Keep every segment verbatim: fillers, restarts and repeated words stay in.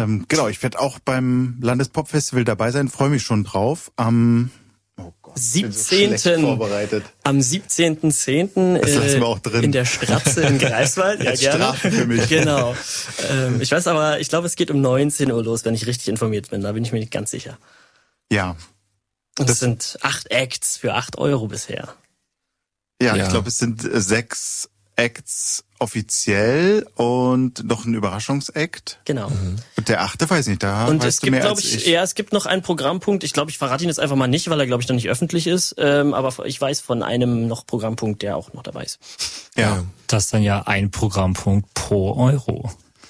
Ähm, genau, ich werde auch beim Landespopfestival dabei sein, freue mich schon drauf. Am oh Gott, siebzehnten So vorbereitet. Am siebzehnten zehnten Das lassen wir auch drin. In der Stratze in Greifswald. Ja, gerne. Strafe für mich. Genau. Ähm, ich weiß aber, ich glaube, es geht um neunzehn Uhr los, wenn ich richtig informiert bin. Da bin ich mir nicht ganz sicher. Ja. Und es sind acht Acts für acht Euro bisher. Ja, Ja. ich glaube, es sind äh, sechs Acts offiziell und noch ein Überraschungsakt. Genau. Mhm. Und der achte weiß ich nicht, da Und weißt es du gibt, mehr glaube als ich, ich. ja, es gibt noch einen Programmpunkt. Ich glaube, ich verrate ihn jetzt einfach mal nicht, weil er, glaube ich, noch nicht öffentlich ist. Ähm, aber ich weiß von einem noch Programmpunkt, der auch noch dabei ist. Ja. Das ist dann ja ein Programmpunkt pro Euro.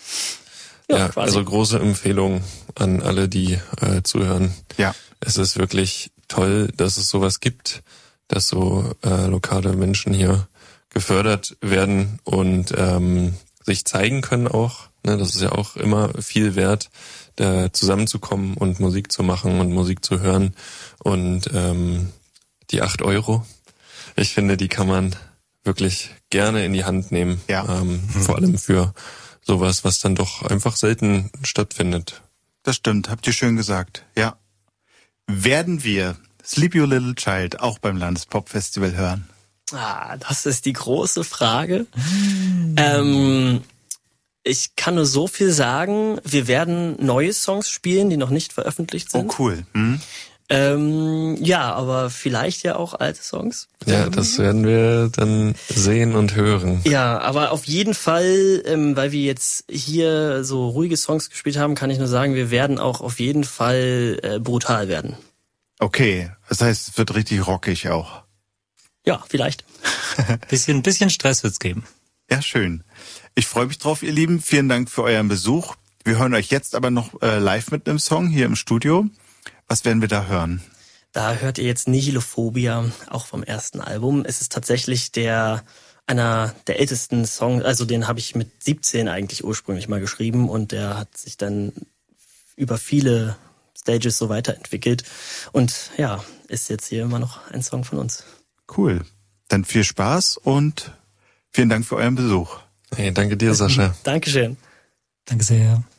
Ja, Ja, quasi. also große Empfehlung an alle, die äh, zuhören. Ja. Es ist wirklich toll, dass es sowas gibt, dass so äh, lokale Menschen hier gefördert werden und ähm, sich zeigen können auch. Ne, das ist ja auch immer viel wert, da zusammenzukommen und Musik zu machen und Musik zu hören. Und ähm, die acht Euro, ich finde, die kann man wirklich gerne in die Hand nehmen. Ja. Ähm, mhm. Vor allem für sowas, was dann doch einfach selten stattfindet. Das stimmt, habt ihr schön gesagt. Ja. Werden wir Sleep You Little Child auch beim Landespopfestival hören? Ah, das ist die große Frage. Mm. Ähm, ich kann nur so viel sagen. Wir werden neue Songs spielen, die noch nicht veröffentlicht sind. Oh, cool. Hm? Ähm, ja, aber vielleicht ja auch alte Songs. Ja, das werden wir dann sehen und hören. Ja, aber auf jeden Fall, ähm, weil wir jetzt hier so ruhige Songs gespielt haben, kann ich nur sagen, wir werden auch auf jeden Fall äh, brutal werden. Okay, das heißt, es wird richtig rockig auch. Ja, vielleicht. Bisschen, bisschen Stress wird's geben. Ja, schön. Ich freue mich drauf, ihr Lieben. Vielen Dank für euren Besuch. Wir hören euch jetzt aber noch äh, live mit einem Song hier im Studio. Was werden wir da hören? Da hört ihr jetzt Nihilophobia, auch vom ersten Album. Es ist tatsächlich der einer der ältesten Songs, also den habe ich mit siebzehn eigentlich ursprünglich mal geschrieben und der hat sich dann über viele Stages so weiterentwickelt und ja, ist jetzt hier immer noch ein Song von uns. Cool. Dann viel Spaß und vielen Dank für euren Besuch. Hey, danke dir, Sascha. Dankeschön. Danke sehr.